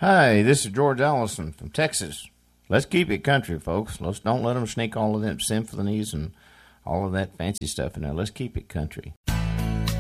Hi, this is George Allison from Texas. Let's keep it country, folks. Let's don't let them sneak all of them symphonies and all of that fancy stuff in there. Let's keep it country.